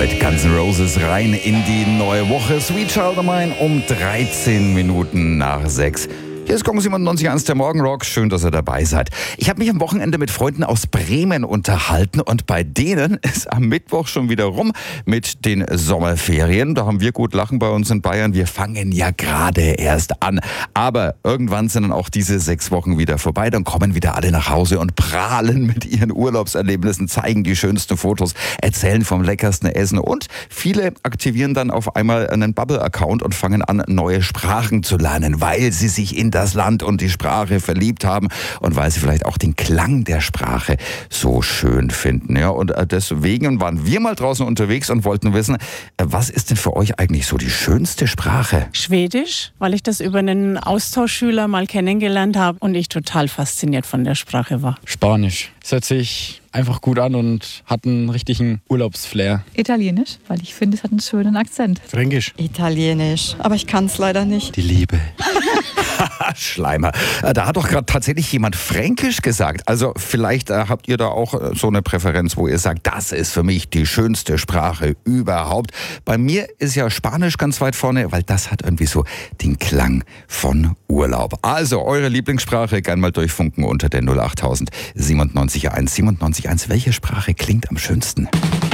mit Guns N' Roses rein in die neue Woche. Sweet Child of Mine um 13 Minuten nach 6. Hier ist Gong 97.1, der Morgenrock. Schön, dass ihr dabei seid. Ich habe mich am Wochenende mit Freunden aus Bremen unterhalten und bei denen ist am Mittwoch schon wieder rum mit den Sommerferien. Da haben wir gut lachen bei uns in Bayern. Wir fangen ja gerade erst an. Aber irgendwann sind dann auch diese 6 Wochen wieder vorbei. Dann kommen wieder alle nach Hause und prahlen mit ihren Urlaubserlebnissen, zeigen die schönsten Fotos, erzählen vom leckersten Essen und viele aktivieren dann auf einmal einen Bubble-Account und fangen an, neue Sprachen zu lernen, weil sie sich in das Land und die Sprache verliebt haben und weil sie vielleicht auch den Klang der Sprache so schön finden. Ja, und deswegen waren wir mal draußen unterwegs und wollten wissen, was ist denn für euch eigentlich so die schönste Sprache? Schwedisch, weil ich das über einen Austauschschüler mal kennengelernt habe und ich total fasziniert von der Sprache war. Spanisch. Es hört sich einfach gut an und hat einen richtigen Urlaubsflair. Italienisch, weil ich finde, es hat einen schönen Akzent. Fränkisch. Italienisch, aber ich kann es leider nicht. Die Liebe. Schleimer. Da hat doch gerade tatsächlich jemand Fränkisch gesagt. Also vielleicht habt ihr da auch so eine Präferenz, wo ihr sagt, das ist für mich die schönste Sprache überhaupt. Bei mir ist ja Spanisch ganz weit vorne, weil das hat irgendwie so den Klang von Urlaub. Also eure Lieblingssprache, gern mal durchfunken unter der 08000 97.1. 97.1. Welche Sprache klingt am schönsten?